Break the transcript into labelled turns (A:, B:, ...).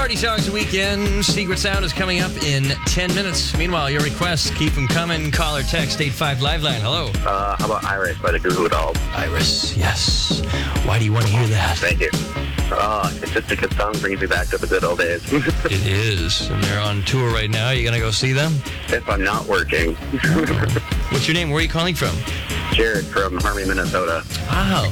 A: Party Songs Weekend. Secret Sound is coming up in 10 minutes. Meanwhile, your requests, keep them coming. Call or text 85 Liveline. Hello.
B: How about Iris by the Goo Goo Dolls?
A: Iris, yes. Why do you want to hear that?
B: Thank you. It's just a good song, brings me back to the good old days.
A: It is. And they're on tour right now. You going to go see them?
B: If I'm not working.
A: What's your name? Where are you calling from?
B: Jared from Harmony, Minnesota.
A: Wow.